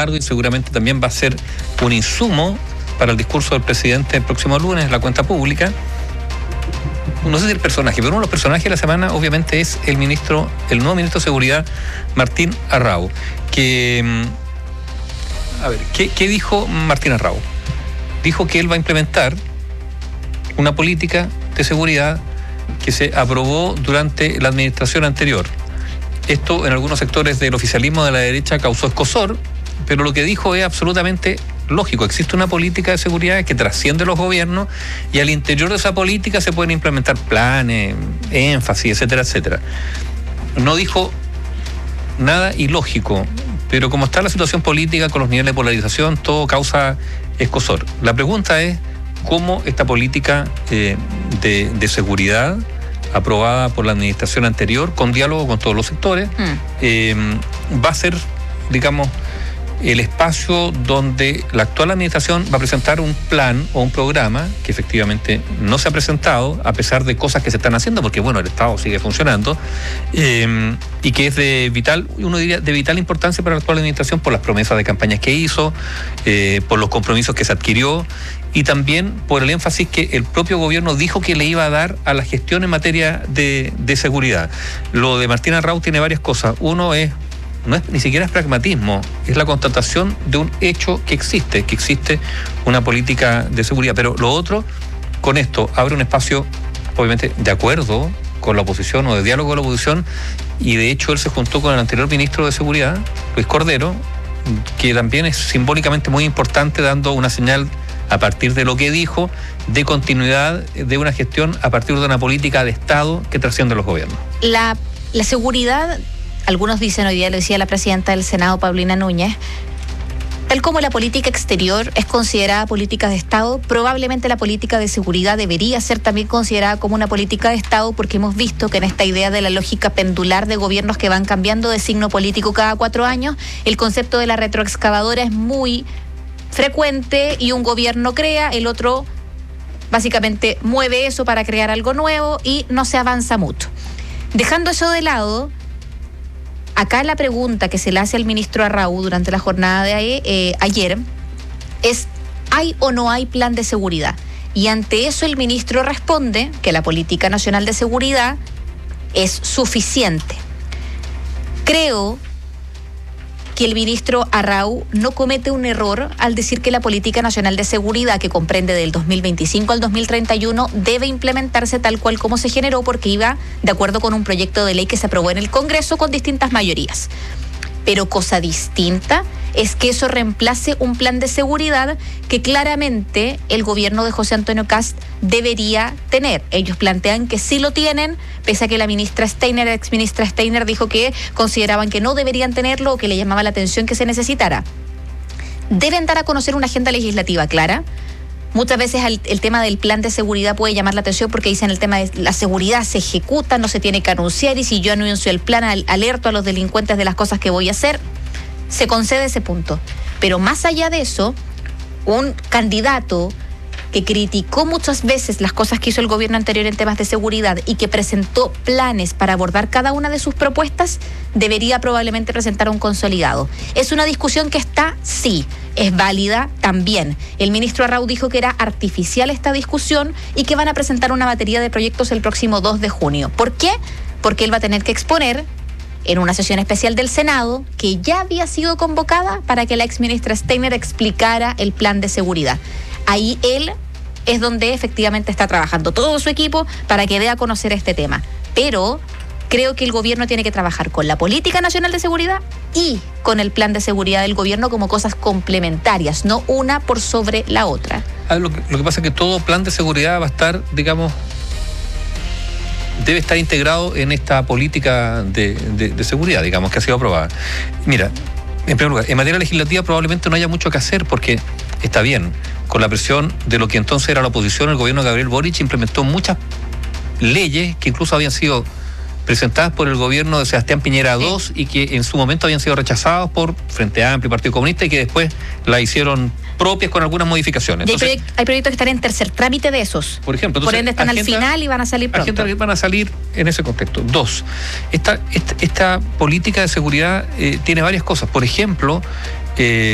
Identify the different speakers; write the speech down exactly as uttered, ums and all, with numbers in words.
Speaker 1: largo y seguramente también va a ser un insumo para el discurso del presidente el próximo lunes, la cuenta pública. No sé si el personaje, pero uno de los personajes de la semana obviamente es el ministro, el nuevo ministro de Seguridad, Martín Arrau. Que, a ver, ¿qué, qué dijo Martín Arrau? Dijo que él va a implementar una política de seguridad que se aprobó durante la administración anterior. Esto en algunos sectores del oficialismo de la derecha causó escozor, pero lo que dijo es absolutamente lógico. Existe una política de seguridad que trasciende los gobiernos y al interior de esa política se pueden implementar planes, énfasis, etcétera, etcétera. No dijo nada ilógico, pero como está la situación política con los niveles de polarización, todo causa escozor. La pregunta es cómo esta política eh, de, de seguridad aprobada por la administración anterior, con diálogo con todos los sectores, mm. eh, va a ser, digamos, el espacio donde la actual administración va a presentar un plan o un programa que efectivamente no se ha presentado, a pesar de cosas que se están haciendo, porque bueno, el Estado sigue funcionando, eh, y que es de vital, uno diría, de vital importancia para la actual administración por las promesas de campañas que hizo, eh, por los compromisos que se adquirió, y también por el énfasis que el propio gobierno dijo que le iba a dar a la gestión en materia de, de seguridad. Lo de Martín Arrau tiene varias cosas. Uno es, no es ni siquiera es pragmatismo, es la constatación de un hecho que existe, que existe una política de seguridad. Pero lo otro, con esto, abre un espacio, obviamente, de acuerdo con la oposición o de diálogo con la oposición, y de hecho él se juntó con el anterior ministro de Seguridad, Luis Cordero, que también es simbólicamente muy importante, dando una señal a partir de lo que dijo, de continuidad de una gestión a partir de una política de Estado que trasciende los gobiernos.
Speaker 2: La, la seguridad, algunos dicen, hoy día lo decía la presidenta del Senado, Paulina Núñez, tal como la política exterior es considerada política de Estado, probablemente la política de seguridad debería ser también considerada como una política de Estado, porque hemos visto que en esta idea de la lógica pendular de gobiernos que van cambiando de signo político cada cuatro años, el concepto de la retroexcavadora es muy frecuente y un gobierno crea, el otro básicamente mueve eso para crear algo nuevo y no se avanza mucho. Dejando eso de lado, acá la pregunta que se le hace al ministro Arrau durante la jornada de eh, ayer es: ¿hay o no hay plan de seguridad? Y ante eso el ministro responde que la Política Nacional de Seguridad es suficiente. Creo que el ministro Arrau no comete un error al decir que la Política Nacional de Seguridad, que comprende del dos mil veinticinco al dos mil treinta y uno, debe implementarse tal cual como se generó, porque iba de acuerdo con un proyecto de ley que se aprobó en el Congreso con distintas mayorías. Pero cosa distinta es que eso reemplace un plan de seguridad que claramente el gobierno de José Antonio Kast debería tener. Ellos plantean que sí lo tienen, pese a que la ministra Steiner, ex ministra Steiner, dijo que consideraban que no deberían tenerlo o que le llamaba la atención que se necesitara. Deben dar a conocer una agenda legislativa clara. Muchas veces el, el tema del plan de seguridad puede llamar la atención porque dicen el tema de la seguridad se ejecuta, no se tiene que anunciar, y si yo anuncio el plan, al, alerto a los delincuentes de las cosas que voy a hacer, se concede ese punto. Pero más allá de eso, un candidato que criticó muchas veces las cosas que hizo el gobierno anterior en temas de seguridad y que presentó planes para abordar cada una de sus propuestas, debería probablemente presentar un consolidado. ¿Es una discusión que está? Sí. ¿Es válida? También. El ministro Arrau dijo que era artificial esta discusión y que van a presentar una batería de proyectos el próximo dos de junio. ¿Por qué? Porque él va a tener que exponer en una sesión especial del Senado, que ya había sido convocada para que la exministra Steiner explicara el plan de seguridad. Ahí él es donde efectivamente está trabajando todo su equipo para que dé a conocer este tema. Pero creo que el gobierno tiene que trabajar con la Política Nacional de Seguridad y con el plan de seguridad del gobierno como cosas complementarias, no una por sobre la otra.
Speaker 1: Ah, lo, que, lo que pasa es que todo plan de seguridad va a estar, digamos, debe estar integrado en esta política de, de, de seguridad, digamos, que ha sido aprobada. Mira, en primer lugar, en materia legislativa probablemente no haya mucho que hacer, porque está bien, con la presión de lo que entonces era la oposición, el gobierno de Gabriel Boric implementó muchas leyes que incluso habían sido presentadas por el gobierno de Sebastián Piñera dos y que en su momento habían sido rechazadas por Frente Amplio y Partido Comunista y que después la hicieron propias con algunas modificaciones.
Speaker 2: Entonces, hay, proyect- hay proyectos que están en tercer trámite de esos.
Speaker 1: Por ejemplo. Entonces,
Speaker 2: por ende están
Speaker 1: agenda,
Speaker 2: al final y van a salir pronto.
Speaker 1: Agenda que van a salir en ese contexto. Dos, esta, esta, esta política de seguridad eh, tiene varias cosas. Por ejemplo, eh,